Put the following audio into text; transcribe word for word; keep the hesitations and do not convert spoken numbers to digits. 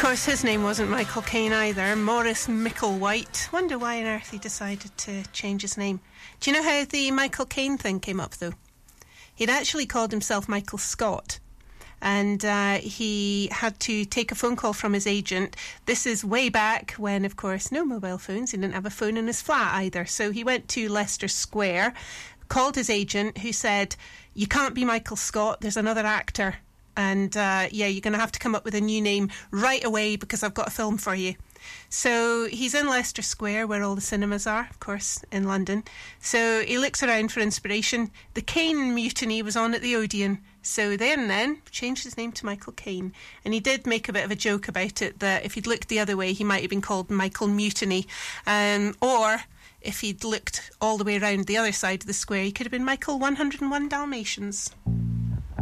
course, his name wasn't Michael Caine either. Maurice Micklewhite. Wonder why on earth he decided to change his name. Do you know how the Michael Caine thing came up, though? He'd actually called himself Michael Scott. And uh, he had to take a phone call from his agent. This is way back when, of course, no mobile phones. He didn't have a phone in his flat either. So he went to Leicester Square, called his agent, who said, "You can't be Michael Scott. There's another actor. And, uh, yeah, you're going to have to come up with a new name right away because I've got a film for you." So he's in Leicester Square, where all the cinemas are, of course, in London. So he looks around for inspiration. The Caine Mutiny was on at the Odeon. So there and then, changed his name to Michael Caine. And he did make a bit of a joke about it, that if he'd looked the other way, he might have been called Michael Mutiny. Um, or if he'd looked all the way around the other side of the square, he could have been Michael one oh one Dalmatians.